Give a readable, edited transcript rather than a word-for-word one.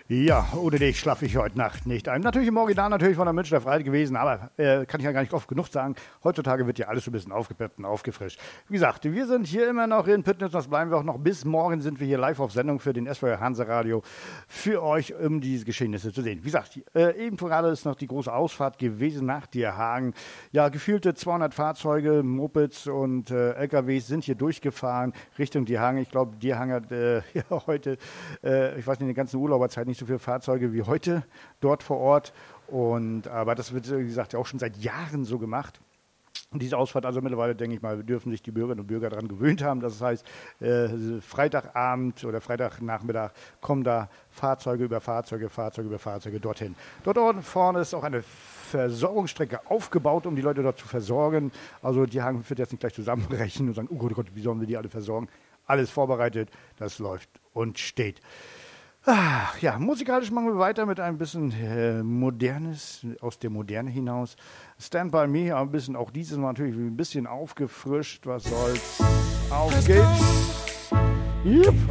Ja, ohne dich schlafe ich heute Nacht nicht ein. Natürlich im Original, natürlich von der Münchner Freiheit gewesen, aber kann ich ja gar nicht oft genug sagen. Heutzutage wird ja alles so ein bisschen aufgepeppt und aufgefrischt. Wie gesagt, wir sind hier immer noch in Püttnitz, das bleiben wir auch noch. Bis morgen sind wir hier live auf Sendung für den SWR Hanse-Radio für euch, um diese Geschehnisse zu sehen. Wie gesagt, eben gerade ist noch die große Ausfahrt gewesen nach Dierhagen. Ja, gefühlte 200 Fahrzeuge, Mopeds und LKWs sind hier durchgefahren Richtung Dierhagen. Ich glaube, Dierhagen hat ja, heute, ich weiß nicht, in der ganzen Urlauberzeit nicht so viele Fahrzeuge wie heute dort vor Ort. Aber das wird, wie gesagt, ja auch schon seit Jahren so gemacht. Und diese Ausfahrt, also mittlerweile, denke ich mal, dürfen sich die Bürgerinnen und Bürger daran gewöhnt haben. Das heißt, Freitagabend oder Freitagnachmittag kommen da Fahrzeuge über Fahrzeuge dorthin. Dort vorne ist auch eine Versorgungsstrecke aufgebaut, um die Leute dort zu versorgen. Also die Hagen wird jetzt nicht gleich zusammenbrechen und sagen, oh Gott, wie sollen wir die alle versorgen? Alles vorbereitet, das läuft und steht. Ja, musikalisch machen wir weiter mit ein bisschen Modernes, aus der Moderne hinaus. Stand By Me, ein bisschen, auch dieses Mal natürlich ein bisschen aufgefrischt. Was soll's? Auf geht's! Yep.